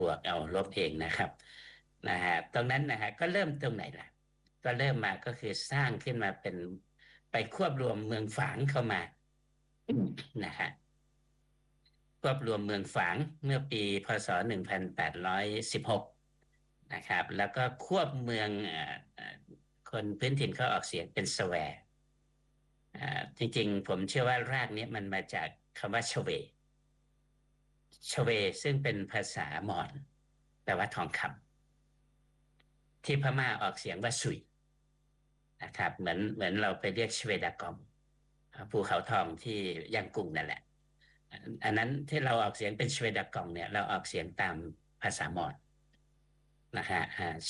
บวกเอาลบเองนะครับนะฮะตรงนั้นนะฮะก็เริ่มตรงไหนล่ะก็เริ่มมาก็คือสร้างขึ้นมาเป็นไปควบรวมเมืองฝางเข้ามานะฮะควบรวมเมืองฝางเมื่อปีพศ1816นะครับแล้วก็ควบเมืองคนพื้นถิ่นเขาออกเสียงเป็นสแวร์จริงๆผมเชื่อว่ารากนี้มันมาจากคำว่าชเว ชเวซึ่งเป็นภาษามอญแปลว่าทองคำที่พม่าออกเสียงว่าสุยนะครับเหมือนเราไปเรียกชเวดากองภูเขาทองที่ย่างกุ้งนั่นแหละอันนั้นที่เราออกเสียงเป็นชเวดากองเนี่ยเราออกเสียงตามภาษามอญนะฮะ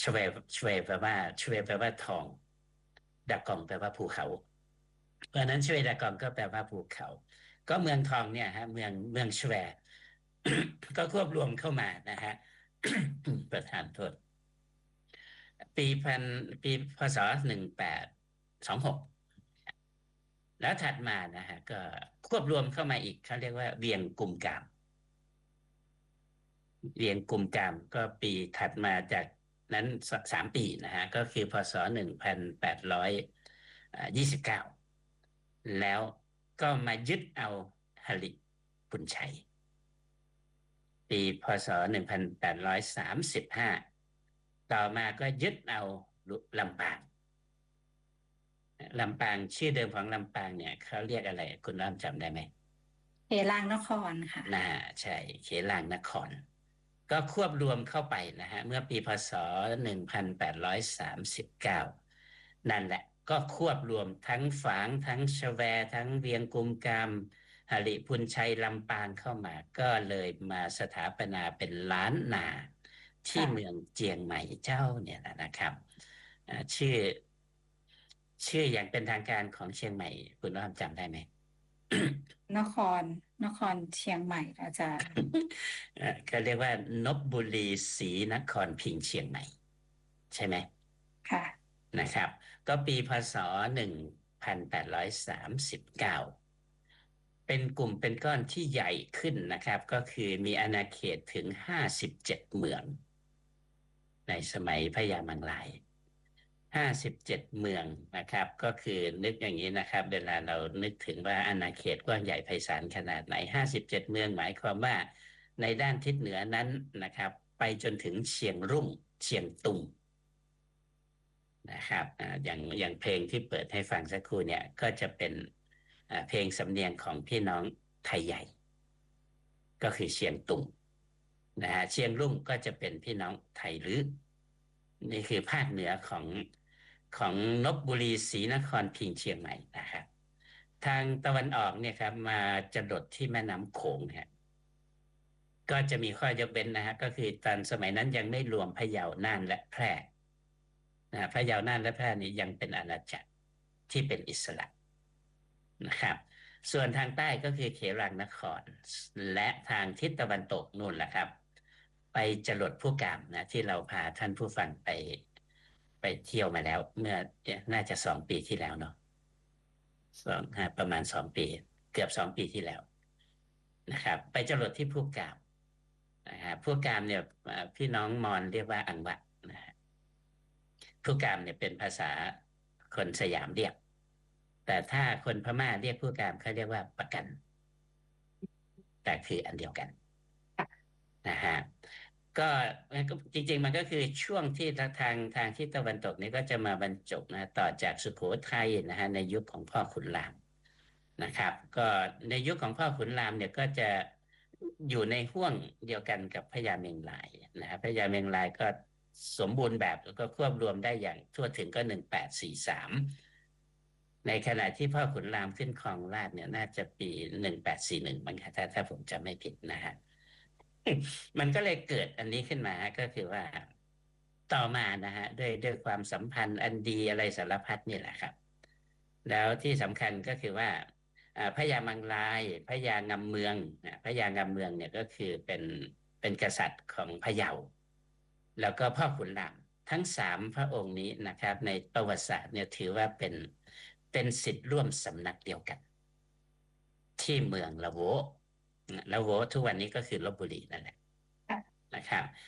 ชเวแปลว่าทองดากองแปลว่าภูเขาเพราะนั้นชเวดากองก็แปลว่าภูเขาก็เมืองทองเนี่ยฮะเมืองชเวก็ควบรวมเข้ามานะฮะประธานโทษ ปีพศ1826แล้วถัดมานะฮะก็ควบรวมเข้ามาอีกเขาเรียกว่าเวียงกุมกามเวียงกุมกามก็ปีถัดมาจากนั้น3 ปีนะฮะก็คือพศ1829แล้วก็มายึดเอาหลิปุณชัยปีพศ1835ต่อมาก็ยึดเอาลำปาง ลำปางชื่อเดิมของลำปางเนี่ยเขาเรียกอะไรคุณน้อมจำได้ไหมเฮลางนครค่ะน่าใช่เขลางนครก็ควบรวมเข้าไปนะฮะเมื่อปีพศ1839นั่นแหละก็ควบรวมทั้งฝางทั้งชแวทั้งเวียงกุมกามหริพูนชัยลำปางเข้ามาก็เลยมาสถาปนาเป็นล้านนาที่เมือค่ะงเจียงใหม่เจ้าเนี่ยนะครับชื่ออย่างเป็นทางการของเชียงใหม่คุณน้อมจำได้ไหมนครนครเชียงใหม่อาจารย์ก็เรียกว่านบบุรีศรีนครพิงค์เชียงใหม่ใช่ไหมค่ะนะครับก็ปีพศ1839เป็นกลุ่มเป็นก้อนที่ใหญ่ขึ้นนะครับก็คือมีอาณาเขตถึง57เมืองในสมัยพญามังลาย 57เมืองนะครับก็คือนึกอย่างนี้นะครับเวลาเรานึกถึงว่าอาณาเขตกว้างใหญ่ไพศาลขนาดไหน57เมืองหมายความว่าในด้านทิศเหนือนั้นนะครับไปจนถึงเชียงรุ่งเชียงตุงนะครับอย่างเพลงที่เปิดให้ฟังสักครู่เนี่ยก็จะเป็นเพลงสำเนียงของพี่น้องไทยใหญ่ก็คือเชียงตุงนะฮะเชียงรุ่งก็จะเป็นพี่น้องไทยลื้อนี่คือภาคเหนือของลพบุรีศรีนครพิงค์เชียงใหม่นะครับทางตะวันออกเนี่ยครับมาจรดที่แม่น้ำโขงเนี่ยก็จะมีข้อยกเว้นนะฮะก็คือตอนสมัยนั้นยังไม่รวมพะเยาน่านและแพร่นะพะเยาน่านและแพร่นี้ยังเป็นอาณาจักรที่เป็นอิสระนะครับส่วนทางใต้ก็คือเขรังนครและทางทิศตะวันตกนู่นแหละครับไปจรดผู้กามนะที่เราพาท่านผู้ฟังไปเที่ยวมาแล้วเมื่อน่าจะ2 ปีที่แล้วเนาะประมาณ2 ปีเกือบ2 ปีที่แล้วนะครับไปจรดที่ผู้กามนะครับผู้กามเนี่ยพี่น้องมอญเรียกว่าอังวะนะฮะผู้กามเนี่ยเป็นภาษาคนสยามเรียกแต่ถ้าคนพม่าเรียกผู้กามเขาเรียกว่าปะกันแต่คืออันเดียวกันนะฮะก็จริงๆมันก็คือช่วงที่ทางที่ตะวันตกนี้ก็จะมาบรรจบนะต่อจากสุโขทัยนะฮะในยุคของพ่อขุนรามนะครับก็ในยุคของพ่อขุนรามเนี่ยก็จะอยู่ในห่วงเดียวกันกับพญาเมงลายนะครับพญาเมงลายก็สมบูรณ์แบบแล้วก็ควบรวมได้อย่างทั่วถึงก็1843ในขณะที่พ่อขุนรามขึ้นครองราชย์เนี่ยน่าจะปี1841มั้งคะถ้าผมจำไม่ผิดนะฮะ มันก็เลยเกิดอันนี้ขึ้นมาก็คือว่าต่อมานะฮะด้วยความสัมพันธ์อันดีอะไรสารพัดนี่แหละครับแล้วที่สำคัญก็คือว่าพญามังลายพญางำเมืองพญางำเมืองเนี่ยก็คือเป็นกษัตริย์ของพะเยาแล้วก็พ่อขุนรามทั้ง3 พระองค์นี้นะครับในประวัติศาสตร์เนี่ยถือว่าเป็นศิษย์ร่วมสำนักเดียวกันที่เมืองละโวละโวทุกวันนี้ก็คือลพบุรีนั่นแหละค่ะนะครับ